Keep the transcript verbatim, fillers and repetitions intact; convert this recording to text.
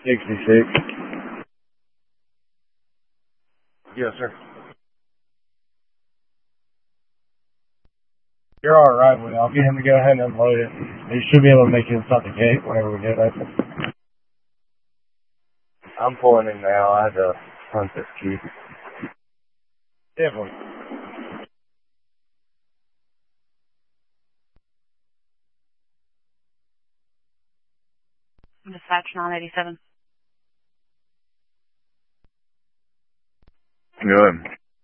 sixty-six. Yes, sir. You're all right with it. I'll get him to go ahead and unload it. He should be able to make it inside the gate whenever we get it. I'm pulling in now. I had to hunt this key. Definitely. Dispatch nine eighty-seven. Good.